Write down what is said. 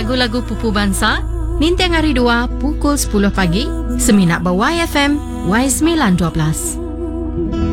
lagu-lagu Pupu Bangsa, Ninteng Hari 2 pukul 10 pagi, Seminat Bawai FM Y912.